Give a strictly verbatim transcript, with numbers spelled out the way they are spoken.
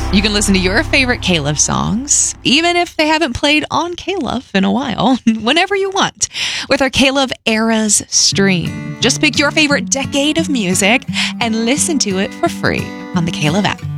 You can listen to your favorite K-Love songs, even if they haven't played on K-Love in a while, whenever you want, with our K-Love Eras stream. Just pick your favorite decade of music and listen to it for free on the K-Love app.